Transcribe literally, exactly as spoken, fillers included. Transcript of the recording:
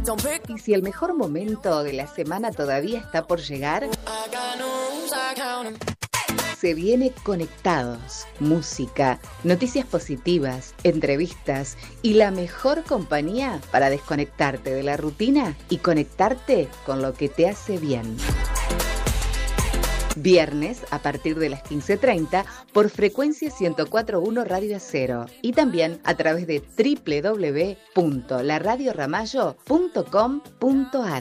Y si el mejor momento de la semana todavía está por llegar, se viene Conectados. Música, noticias positivas, entrevistas y la mejor compañía para desconectarte de la rutina y conectarte con lo que te hace bien. Viernes a partir de las quince treinta por frecuencia ciento cuatro punto uno Radio Acero y también a través de doble u doble u doble u punto la radio ramallo punto com punto ar.